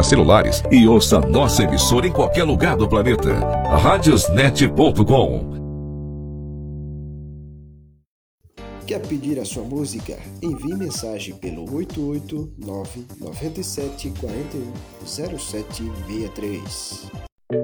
para celulares e ouça nossa emissora em qualquer lugar do planeta. Radiosnet.com. Quer pedir a sua música? Envie mensagem pelo 889-9741-0763.